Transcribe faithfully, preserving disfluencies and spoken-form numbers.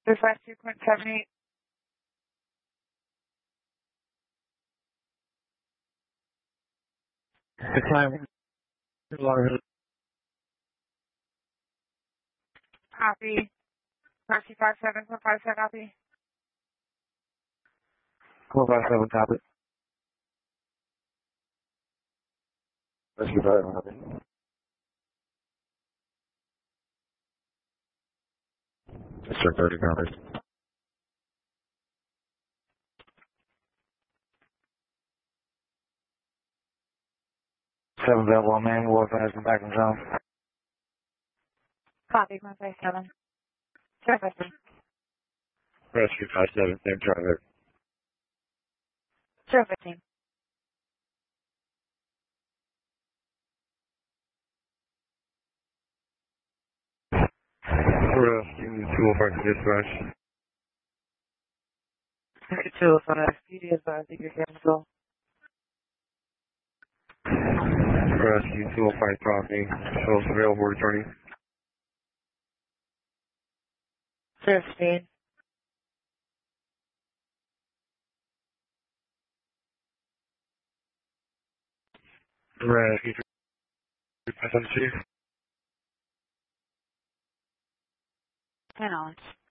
This last two point seven eight. The time. Copy. Rescue five seven four five seven, copy. four five seven, copy. Rescue five, copy. District thirty, copy. Seven Bell one man, Wolf has been back in zone. Copy, one five seven. Surfacing. Rescue five seven, same driver. Surfacing. Rescue two oh five dispatch. two oh five, P D advised that you're cancel. Rescue two oh five, copy. Shows available returning. Surfacing. Rescue two five seven, chief. ten on.